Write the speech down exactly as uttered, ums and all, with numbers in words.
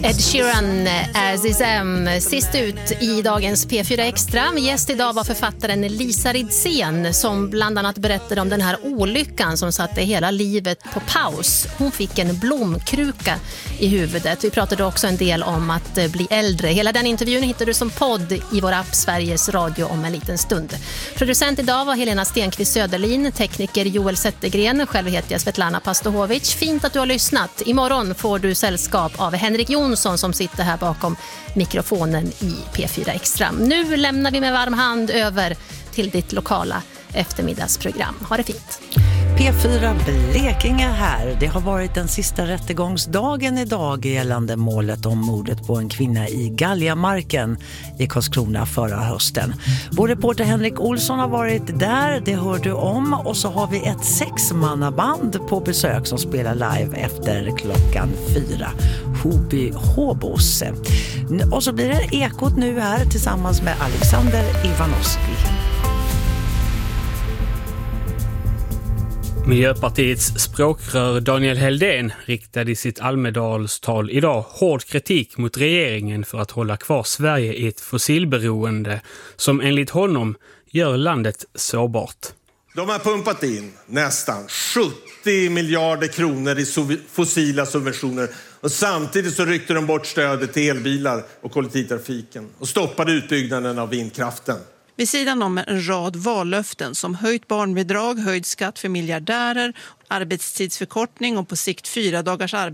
Ed Sheeran, As Is Em, sist ut i dagens P fyra Extra. Gäst idag var författaren Lisa Ridsén som bland annat berättade om den här olyckan som satte hela livet på paus. Hon fick en blomkruka i huvudet. Vi pratade också en del om att bli äldre. Hela den intervjun hittar du som podd i vår app Sveriges Radio om en liten stund. Producent idag var Helena Stenqvist Söderlin, tekniker Joel Zettergren, själv heter jag Svetlana Pastohovic. Fint att du har lyssnat. Imorgon får du sällskap av Henrik Jonsson som sitter här bakom mikrofonen i P fyra Extra. Nu lämnar vi med varm hand över till ditt lokala eftermiddagsprogram. Ha det fint. P fyra Blekinge här. Det har varit den sista rättegångsdagen idag gällande målet om mordet på en kvinna i Galjamarken i Karlskrona förra hösten. Vår reporter Henrik Olsson har varit där, det hör du om. Och så har vi ett sexmannaband på besök som spelar live efter klockan fyra. Hoby Hobos. Och så blir det Ekot nu här tillsammans med Alexander Ivanovski. Miljöpartiets språkrör Daniel Heldén riktade i sitt Almedalstal idag hård kritik mot regeringen för att hålla kvar Sverige i ett fossilberoende som enligt honom gör landet sårbart. De har pumpat in nästan sjuttio miljarder kronor i fossila subventioner och samtidigt så ryckte de bort stödet till elbilar och kollektivtrafiken och stoppade utbyggnaden av vindkraften. Vid sidan om en rad vallöften som höjt barnbidrag, höjd skatt för miljardärer, arbetstidsförkortning och på sikt fyra dagars arbete